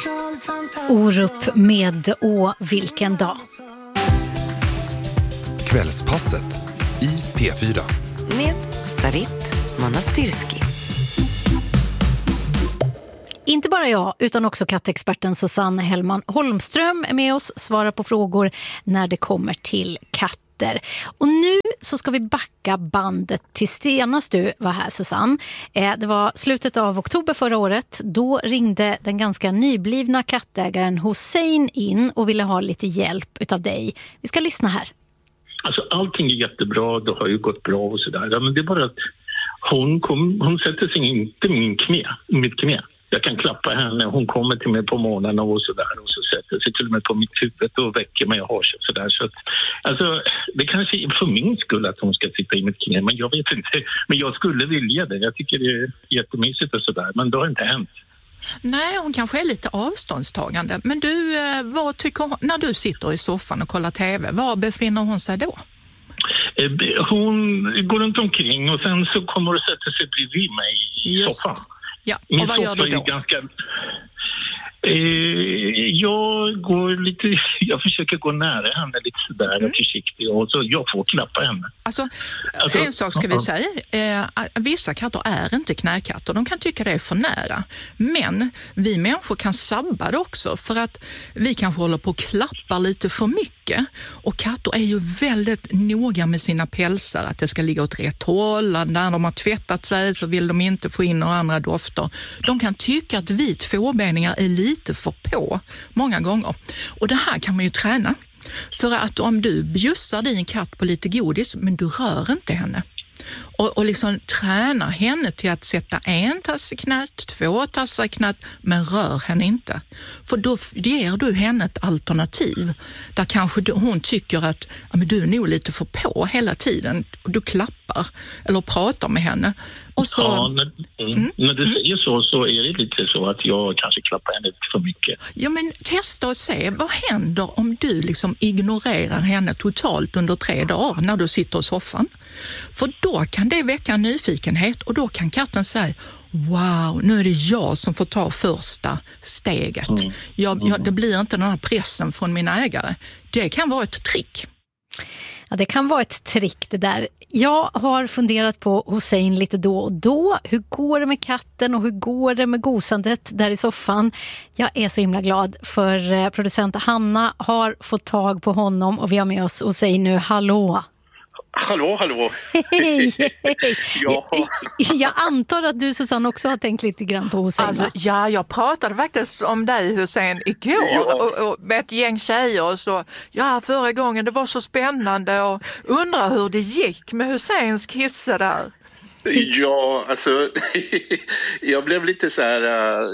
Orup med Å vilken dag. Kvällspasset i P4 med Sarit Manastirski. Inte bara jag utan också kattexperten Susanne Hellman Holmström är med oss, svarar på frågor när det kommer till katter. Och nu så ska vi backa bandet till senast du var här, Susanne. Det var slutet av oktober förra året. Då ringde den ganska nyblivna kattägaren Hussein in och ville ha lite hjälp utav dig. Vi ska lyssna här. Alltså allting är jättebra, det har ju gått bra och sådär. Men det är bara att hon sätter sig inte i mitt knä. Jag kan klappa henne, hon kommer till mig på morgonen och sådär. Och så sätter sig till och med på mitt huvud och väcker mig och har sig sådär. Så att, alltså, det kanske är för min skull att hon ska sitta i mitt knä. Men jag vet inte. Men jag skulle vilja det. Jag tycker det är jättemysigt och sådär. Men det har inte hänt. Nej, hon kanske är lite avståndstagande. Men du, vad tycker hon, när du sitter i soffan och kollar TV, var befinner hon sig då? Hon går runt omkring och sen så kommer hon att sätta sig bredvid mig i soffan. Ja, och vad gör du då? Jag försöker gå nära henne lite sådär och försiktigt och så jag får klappa henne. Alltså en sak ska vi säga, vissa katter är inte knäkatter, de kan tycka det är för nära. Men vi människor kan sabba det också för att vi kanske håller på att klappa lite för mycket. Och katter är ju väldigt noga med sina pälsar, att det ska ligga åt rätt håll. När de har tvättat sig så vill de inte få in några andra dofter. De kan tycka att vi tvåbeningar är lite för på många gånger. Och det här kan man ju träna. För att om du bjussar din katt på lite godis men du rör inte henne och liksom tränar henne till att sätta en tass i knät, 2 tassar i knät, men rör henne inte. För då ger du henne ett alternativ där kanske hon tycker att men du är nog lite för på hela tiden och du klappar eller pratar med henne. Och så, när du säger så är det lite så att jag kanske klappar henne lite för mycket. Ja, men testa och se, vad händer om du liksom ignorerar henne totalt under 3 dagar när du sitter i soffan? För då kan det väcka nyfikenhet och då kan katten säga wow, nu är det jag som får ta första steget. Det blir inte den här pressen från min ägare. Det kan vara ett trick. Ja, det kan vara ett trick det där. Jag har funderat på Hussein lite då och då. Hur går det med katten och hur går det med gosandet där i soffan? Jag är så himla glad för producent Hanna har fått tag på honom och vi har med oss Hussein nu. Hallå! Hallå. Hej. Ja. Jag antar att du, Susanne, också har tänkt lite grann på Hussein. Alltså, ja, jag pratade faktiskt om dig, Hussein, igår och med ett gäng tjejer och så. Ja, förra gången det var så spännande och undrar hur det gick med Husseins kisse där. Ja, alltså jag blev lite så här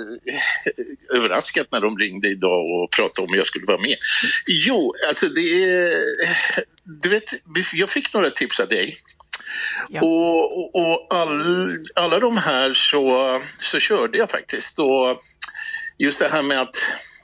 överraskad när de ringde idag och pratade om jag skulle vara med. Jo, alltså det är, du vet, jag fick några tips av dig. Ja. Och alla de här så körde jag faktiskt. Och just det här med att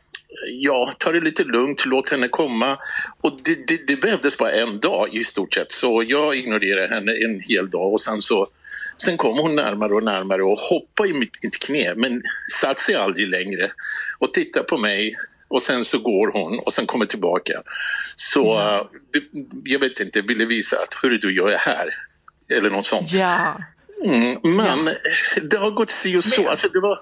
ta det lite lugnt, låt henne komma. Och det behövdes bara en dag i stort sett. Så jag ignorerade henne en hel dag och sen kom hon närmare och närmare och hoppade i mitt knä men satt sig aldrig längre och tittade på mig och sen så går hon och sen kommer tillbaka. Så jag vet inte, ville visa att hur du gör här eller något sånt. Ja. Men det har gått si och så. Alltså det var,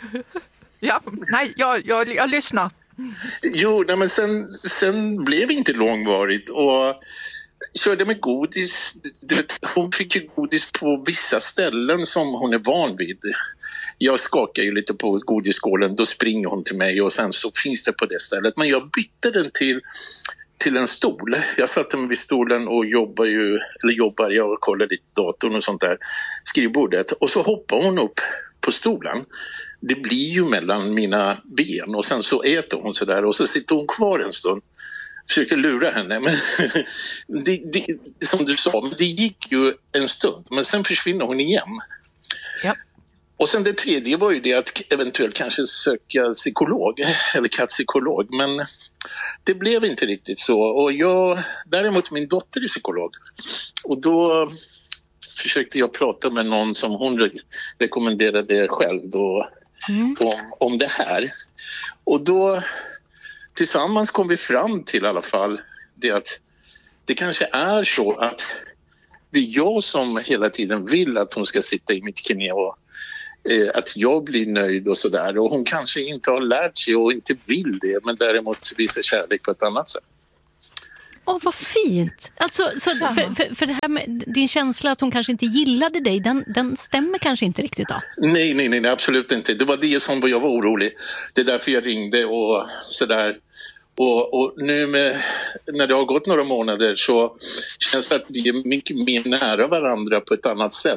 jag lyssnar. Jo, men sen blev det inte långvarigt och körde med godis. Du vet, hon fick ju godis på vissa ställen som hon är van vid. Jag skakar ju lite på godisskålen, då springer hon till mig och sen så finns det på det stället. Men jag bytte den till en stol. Jag satte mig vid stolen och jobbar, jag kollar lite datorn och sånt där, skrivbordet. Och så hoppar hon upp på stolen. Det blir ju mellan mina ben och sen så äter hon så där och så sitter hon kvar en stund. Försökte lura henne, men det, som du sa, det gick ju en stund, men sen försvinner hon igen. Ja. Och sen det tredje var ju det att eventuellt kanske söka psykolog eller kattpsykolog, men det blev inte riktigt så. Och däremot min dotter är psykolog och då försökte jag prata med någon som hon rekommenderade själv då om det här. Och då tillsammans kom vi fram till i alla fall det att det kanske är så att det är jag som hela tiden vill att hon ska sitta i mitt knä och att jag blir nöjd och sådär. Och hon kanske inte har lärt sig och inte vill det, men däremot visar kärlek på ett annat sätt. Åh, vad fint. Alltså, för det här med din känsla att hon kanske inte gillade dig, den stämmer kanske inte riktigt då? Nej, absolut inte. Det var det som jag var orolig. Det är därför jag ringde och sådär. Och nu när det har gått några månader så känns det att vi är mycket mer nära varandra på ett annat sätt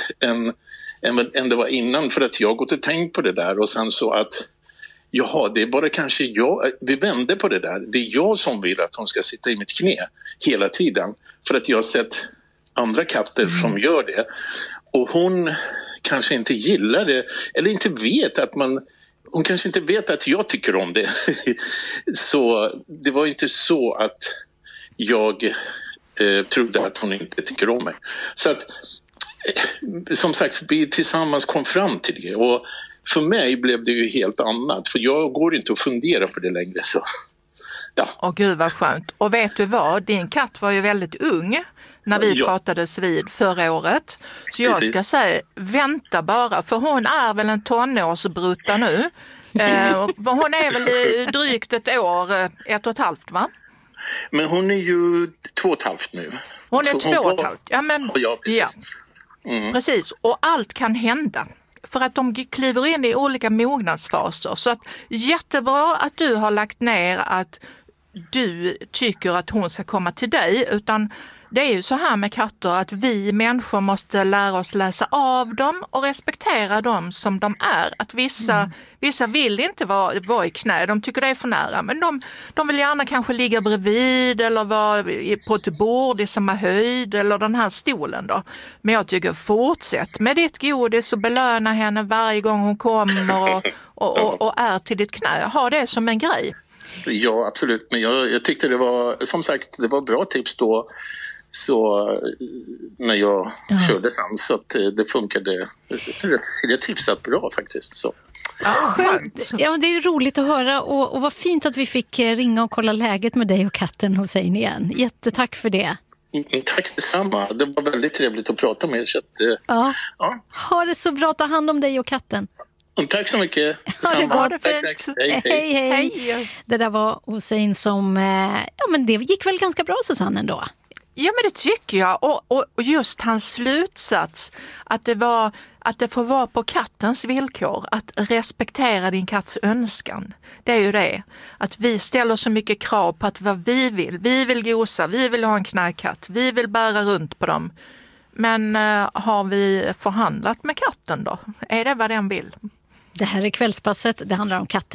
än det var innan. För att jag har gått och tänkt på det där och sen så att jaha, det är bara kanske jag, vi vände på det där. Det är jag som vill att hon ska sitta i mitt knä hela tiden. För att jag har sett andra katter som gör det. Och hon kanske inte gillar det eller inte vet att hon kanske inte vet att jag tycker om det. Så det var inte så att jag trodde att hon inte tycker om mig. Så att som sagt, vi tillsammans kom fram till det. Och för mig blev det ju helt annat. För jag går inte att fundera på det längre. Så. Ja. Åh gud vad skönt. Och vet du vad? Din katt var ju väldigt ung när vi pratades vid förra året. Så jag ska säga, vänta bara. För hon är väl en tonårsbrutta nu. Hon är väl drygt ett år, 1,5 va? Men hon är ju 2,5 nu. Hon är 2,5. Ja, men, ja, precis. Ja. Precis. Och allt kan hända. För att de kliver in i olika mognadsfaser. Så att jättebra att du har lagt ner att du tycker att hon ska komma till dig. Utan det är ju så här med katter att vi människor måste lära oss läsa av dem och respektera dem som de är. Att vissa vill inte vara i knä, de tycker det är för nära. Men de vill gärna kanske ligga bredvid eller vara på ett bord i samma höjd eller den här stolen då. Men jag tycker fortsätt med ditt godis och belöna henne varje gång hon kommer och är till ditt knä. Ha det som en grej. Ja, absolut. Men jag tyckte det var, som sagt, det var bra tips då. Så när jag körde sen så att det funkade rätt hyfsat bra faktiskt. Så. Skönt. Ja, det är ju roligt att höra och vad fint att vi fick ringa och kolla läget med dig och katten Hussein igen. Jättetack för det. Tack detsamma. Det var väldigt trevligt att prata med er. Så att, ja. Ha det så bra, ta hand om dig och katten. Tack så mycket. Ha det fint. Tack. Hej. Det där var Hussein som, men det gick väl ganska bra Susanne ändå? Ja men det tycker jag och just hans slutsats att det får vara på kattens villkor, att respektera din katts önskan. Det är ju det, att vi ställer så mycket krav på att vad vi vill gosa, vi vill ha en knäkatt, vi vill bära runt på dem. Men har vi förhandlat med katten då? Är det vad den vill? Det här är Kvällspasset, det handlar om katter.